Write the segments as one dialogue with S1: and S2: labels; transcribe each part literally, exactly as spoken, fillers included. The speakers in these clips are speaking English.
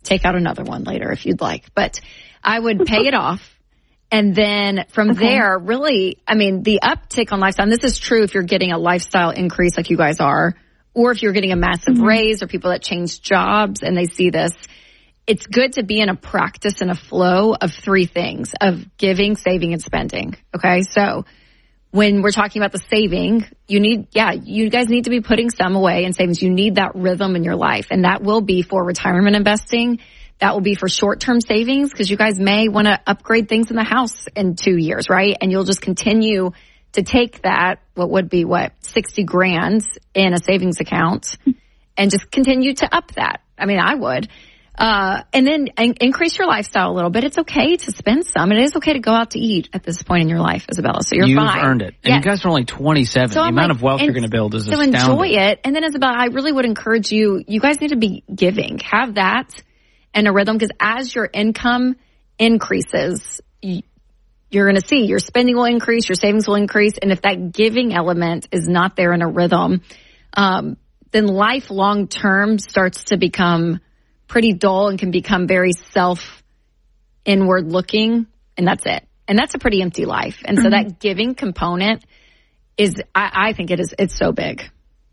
S1: take out another one later if you'd like. But I would pay it off. And then from okay. there, really, I mean, the uptick on lifestyle, and this is true if you're getting a lifestyle increase like you guys are, or if you're getting a massive mm-hmm. raise, or people that change jobs and they see this. It's good to be in a practice and a flow of three things, of giving, saving, and spending. Okay, so when we're talking about the saving, you need, yeah, you guys need to be putting some away in savings. You need that rhythm in your life, and that will be for retirement investing. That will be for short-term savings, because you guys may want to upgrade things in the house in two years, right? And you'll just continue to take that, what would be, what, sixty grand in a savings account, and just continue to up that. I mean, I would. Uh, and then in- increase your lifestyle a little bit. It's okay to spend some. It is okay to go out to eat at this point in your life, Isabella. So you're
S2: You've
S1: fine.
S2: You've earned it. And yes. you guys are only twenty-seven. So the
S1: I'm
S2: amount
S1: like,
S2: of wealth you're going to build is
S1: so
S2: astounding.
S1: So enjoy it. And then, Isabella, I really would encourage you, you guys need to be giving. Have that and a rhythm, because as your income increases, you're going to see your spending will increase, your savings will increase. And if that giving element is not there in a rhythm, um, then life long term starts to become pretty dull and can become very self inward looking. And that's it. And that's a pretty empty life. And so mm-hmm. that giving component is, I, I think it is, it's so big.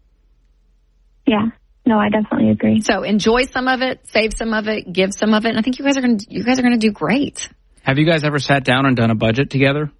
S3: Yeah. No, I definitely agree.
S1: So enjoy some of it, save some of it, give some of it. And I think you guys are going to, you guys are going to do great.
S2: Have you guys ever sat down and done a budget together?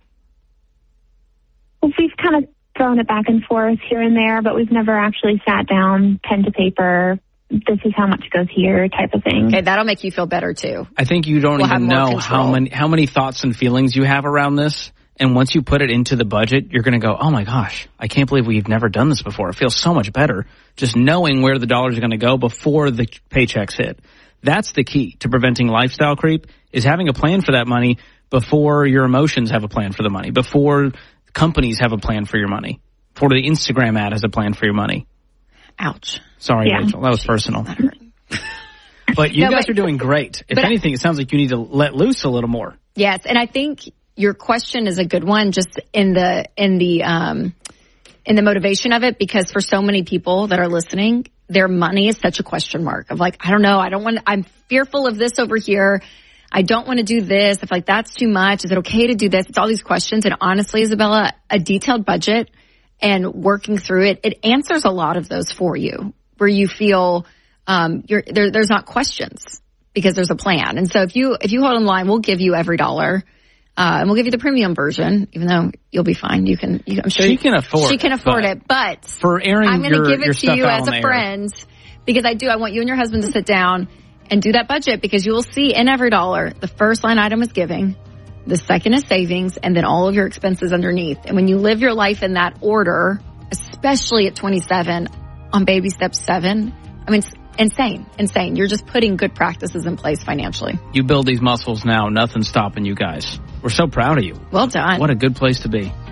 S3: Well, we've kind of thrown it back and forth here and there, but we've never actually sat down, pen to paper. This is how much goes here, type of thing.
S1: Okay, that'll make you feel better too.
S2: I think you don't we'll even know how many how many thoughts and feelings you have around this. And once you put it into the budget, you're going to go, oh my gosh, I can't believe we've never done this before. It feels so much better just knowing where the dollars are going to go before the paychecks hit. That's the key to preventing lifestyle creep, is having a plan for that money before your emotions have a plan for the money, before companies have a plan for your money, before the Instagram ad has a plan for your money.
S1: Ouch.
S2: Sorry,
S3: yeah.
S2: Rachel. That was personal. But you no, guys but, are doing great. If anything, it sounds like you need to let loose a little more.
S1: Yes, and I think your question is a good one, just in the in the um, in the motivation of it, because for so many people that are listening, their money is such a question mark of like, I don't know, I don't want, I'm fearful of this over here. I don't want to do this. If like that's too much, is it okay to do this? It's all these questions. And honestly, Isabella, a detailed budget and working through it, it answers a lot of those for you, where you feel um, you're there. There's not questions because there's a plan. And so if you if you hold in line, we'll give you every dollar. Uh, and we'll give you the premium version, even though you'll be fine. You can, you, I'm sure
S2: she can afford.
S1: She can afford it, but
S2: for airing
S1: I'm going to give it to you as a friend, because I do. I want you and your husband to sit down and do that budget, because you will see in every dollar, the first line item is giving, the second is savings, and then all of your expenses underneath. And when you live your life in that order, especially at twenty-seven on baby step seven, I mean, it's insane, insane. You're just putting good practices in place financially.
S2: You build these muscles now, nothing's stopping you guys. We're so proud of you.
S1: Well done.
S2: What a good place to be.